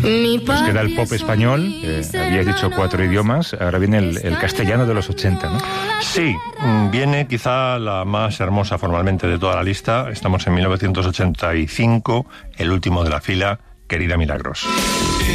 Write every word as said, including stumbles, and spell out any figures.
Nos queda el pop español, eh, habíais dicho cuatro idiomas, ahora viene el, el castellano de los ochenta, ¿no? Sí, viene quizá la más hermosa formalmente de toda la lista. Estamos en mil novecientos ochenta y cinco, el último de la fila, Querida Milagros.